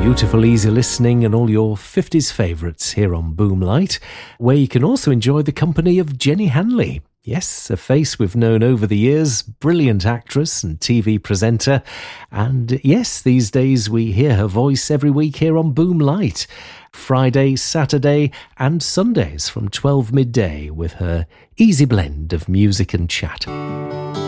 Beautiful easy listening and all your 50s favourites here on Boomlight, where you can also enjoy the company of Jenny Hanley. Yes, a face we've known over the years, brilliant actress and TV presenter. And yes, these days we hear her voice every week here on Boomlight. Friday, Saturday and Sundays from 12 midday with her easy blend of music and chat.